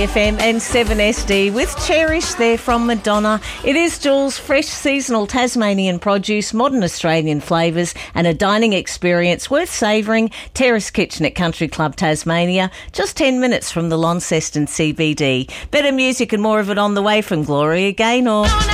FM and 7SD with Cherish there from Madonna. It is Jules, fresh seasonal Tasmanian produce, modern Australian flavours and a dining experience worth savouring. Terrace Kitchen at Country Club Tasmania, just 10 minutes from the Launceston CBD. Better music and more of it on the way from Gloria Gaynor.